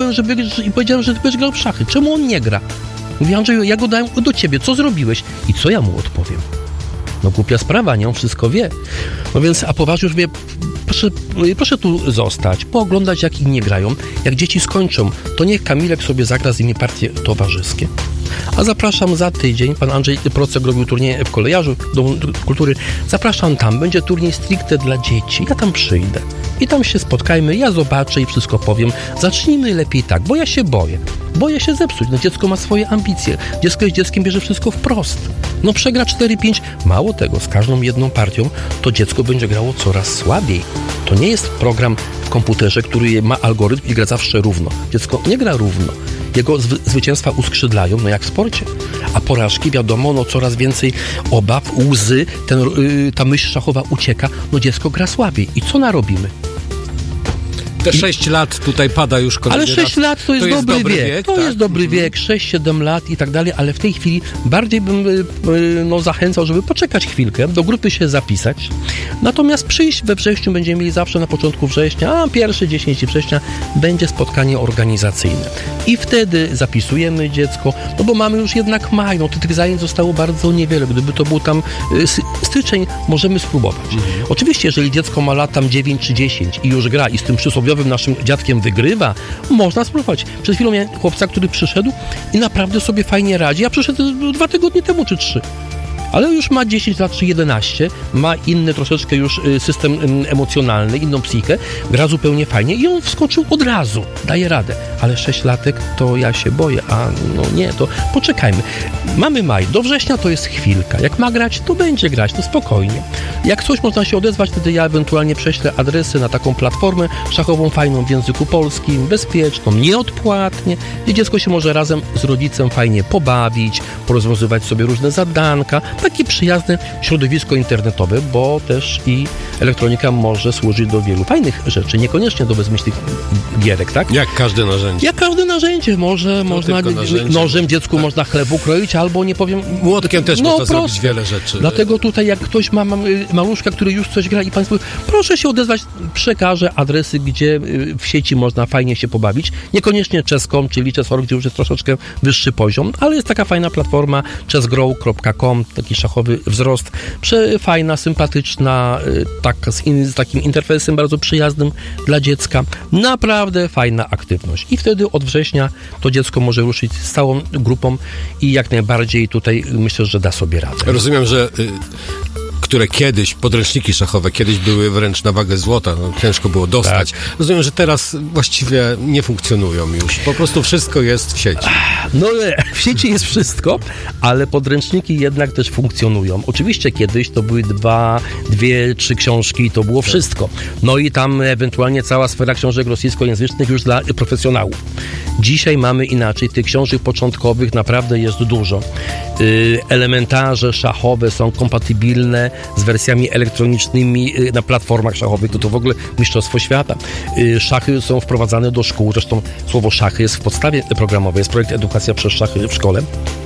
powiedziałem, że ty będziesz grał w szachy. Czemu on nie gra? Mówi: Andrzeju, ja go dałem do ciebie, co zrobiłeś? I co ja mu odpowiem? No głupia sprawa, nie? On wszystko wie. No więc, a poważnie już wie, proszę tu zostać, pooglądać, jak inni grają. Jak dzieci skończą, to niech Kamilek sobie zagra z nimi partie towarzyskie. A zapraszam za tydzień, pan Andrzej Procek robił turniej w Kolejarzu, Domu Kultury. Zapraszam tam, będzie turniej stricte dla dzieci. Ja tam przyjdę. I tam się spotkajmy, ja zobaczę i wszystko powiem. Zacznijmy lepiej tak, bo ja się boję. Boję się zepsuć. No dziecko ma swoje ambicje. Dziecko jest dzieckiem, bierze wszystko wprost. No przegra 4-5. Mało tego, z każdą jedną partią to dziecko będzie grało coraz słabiej. To nie jest program w komputerze, który ma algorytm i gra zawsze równo. Dziecko nie gra równo. Jego zwycięstwa uskrzydlają, no jak w sporcie. A porażki, wiadomo, no coraz więcej obaw, łzy, ta myśl szachowa ucieka, no dziecko gra słabiej. I co narobimy? Te 6 lat tutaj pada już kolejny raz. Ale 6 lat to jest dobry wiek. To jest dobry wiek, 6-7 lat i tak dalej, ale w tej chwili bardziej bym zachęcał, żeby poczekać chwilkę, do grupy się zapisać. Natomiast przyjść we wrześniu, będziemy mieli zawsze na początku września, a pierwszy 10 września będzie spotkanie organizacyjne. I wtedy zapisujemy dziecko, no bo mamy już jednak maj, no tych zajęć zostało bardzo niewiele. Gdyby to był tam styczeń, możemy spróbować. Oczywiście, jeżeli dziecko ma lat tam 9 czy 10 i już gra i z tym przysłowiowym naszym dziadkiem wygrywa, można spróbować. Przed chwilą miałem chłopca, który przyszedł i naprawdę sobie fajnie radzi. Ja przyszedł 2 tygodnie temu czy 3. Ale już ma 10 lat czy 11, ma inny troszeczkę już system emocjonalny, inną psychikę, gra zupełnie fajnie i on wskoczył od razu, daje radę. Ale 6-latek to ja się boję, a no nie, to poczekajmy. Mamy maj, do września to jest chwilka. Jak ma grać, to będzie grać, to spokojnie. Jak coś można się odezwać, wtedy ja ewentualnie prześlę adresy na taką platformę szachową fajną w języku polskim, bezpieczną, nieodpłatnie, gdzie dziecko się może razem z rodzicem fajnie pobawić, porozwiązywać sobie różne zadanka. Takie przyjazne środowisko internetowe, bo też i elektronika może służyć do wielu fajnych rzeczy, niekoniecznie do bezmyślnych gierek, tak? Jak każde narzędzie. Jak każde narzędzie. Można nożem dziecku tak. Można chleb ukroić, albo nie powiem... Młotkiem też można zrobić wiele rzeczy. Dlatego tutaj jak ktoś ma maluszka, który już coś gra i państwo, proszę się odezwać, przekażę adresy, gdzie w sieci można fajnie się pobawić. Niekoniecznie chess.com, czyli chess.org, gdzie już jest troszeczkę wyższy poziom, ale jest taka fajna platforma chessgrow.com, taki szachowy wzrost, fajna, sympatyczna, z takim interfejsem bardzo przyjaznym dla dziecka. Naprawdę fajna aktywność. I wtedy od września to dziecko może ruszyć z całą grupą i jak najbardziej tutaj myślę, że da sobie radę. Rozumiem, że które kiedyś, podręczniki szachowe, kiedyś były wręcz na wagę złota, no, ciężko było dostać. Tak. Rozumiem, że teraz właściwie nie funkcjonują już. Po prostu wszystko jest w sieci. No w sieci jest wszystko, ale podręczniki jednak też funkcjonują. Oczywiście kiedyś to były 2, 3 książki i to było wszystko. No i tam ewentualnie cała sfera książek rosyjskojęzycznych już dla profesjonałów. Dzisiaj mamy inaczej. Tych książek początkowych naprawdę jest dużo. Elementarze szachowe są kompatybilne z wersjami elektronicznymi na platformach szachowych. To w ogóle mistrzostwo świata. Szachy są wprowadzane do szkół. Zresztą słowo szachy jest w podstawie programowej. Jest projekt Edukacja przez szachy w szkole.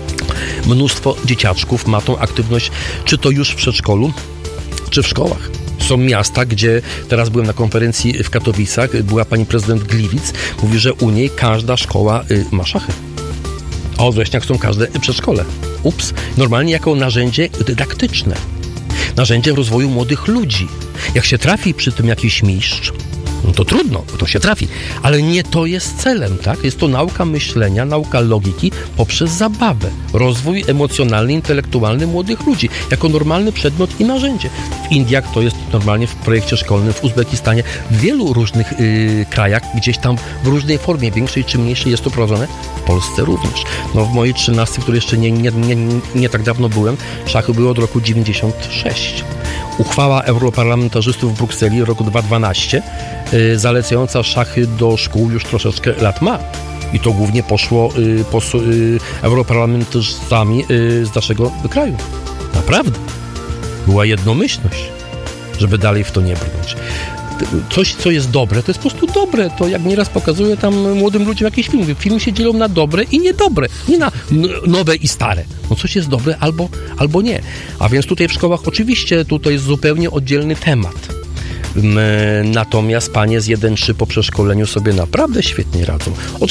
Mnóstwo dzieciaczków ma tą aktywność, czy to już w przedszkolu, czy w szkołach. Są miasta, gdzie teraz byłem na konferencji w Katowicach, była pani prezydent Gliwic, mówi, że u niej każda szkoła ma szachy. A od września chcą każde przedszkole. Normalnie jako narzędzie dydaktyczne. Narzędzie rozwoju młodych ludzi. Jak się trafi przy tym jakiś mistrz, no to trudno, to się trafi. Ale nie to jest celem, tak? Jest to nauka myślenia, nauka logiki poprzez zabawę. Rozwój emocjonalny, intelektualny młodych ludzi. Jako normalny przedmiot i narzędzie. W Indiach to jest normalnie w projekcie szkolnym, w Uzbekistanie, w wielu różnych krajach, gdzieś tam w różnej formie, większej czy mniejszej jest to prowadzone. W Polsce również. No w mojej 13, w której jeszcze nie tak dawno byłem, szachy były od roku 96. Uchwała europarlamentarzystów w Brukseli roku 2012 zalecająca szachy do szkół już troszeczkę lat ma. I to głównie poszło europarlamentarzystami z naszego kraju. Naprawdę. Była jednomyślność, żeby dalej w to nie brnąć. Coś, co jest dobre, to jest po prostu dobre. To jak nieraz pokazuję tam młodym ludziom jakieś filmy. Filmy się dzielą na dobre i niedobre. Nie na nowe i stare. No coś jest dobre albo nie. A więc tutaj w szkołach oczywiście tutaj jest zupełnie oddzielny temat. Natomiast panie z 1-3 po przeszkoleniu sobie naprawdę świetnie radzą.